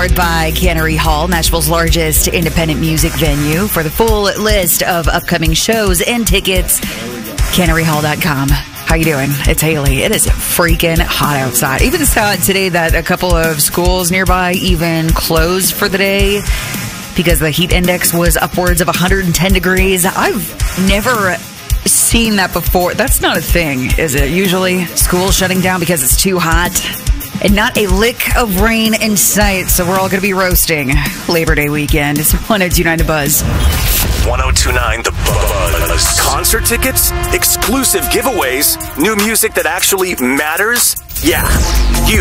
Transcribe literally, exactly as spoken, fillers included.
powered by Cannery Hall, Nashville's largest independent music venue. For the full list of upcoming shows and tickets, cannery hall dot com. How you doing? It's Haley. It is freaking hot outside. Even saw it today that a couple of schools nearby even closed for the day because the heat index was upwards of one hundred ten degrees. I've never seen that before. That's not a thing, is it? Usually schools shutting down because it's too hot. And not a lick of rain in sight, so we're all going to be roasting Labor Day weekend. It's one oh two point nine The Buzz. one oh two point nine The Buzz. Concert tickets, exclusive giveaways, new music that actually matters. Yeah, you